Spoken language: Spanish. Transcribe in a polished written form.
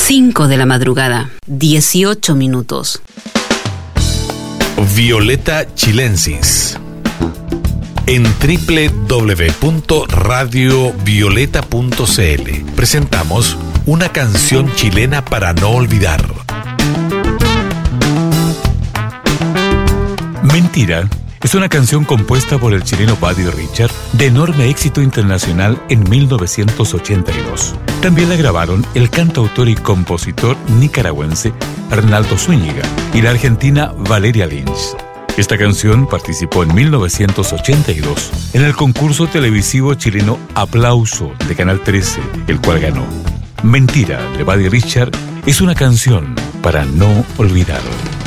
5 de la madrugada, 18 minutos. Violeta Chilensis. En www.radiovioleta.cl presentamos una canción chilena para no olvidar. Mentira es una canción compuesta por el chileno Buddy Richard de enorme éxito internacional en 1982. También la grabaron el cantautor y compositor nicaragüense Arnaldo Zúñiga y la argentina Valeria Lynch. Esta canción participó en 1982 en el concurso televisivo chileno Aplauso de Canal 13, el cual ganó. Mentira de Buddy Richard es una canción para no olvidar.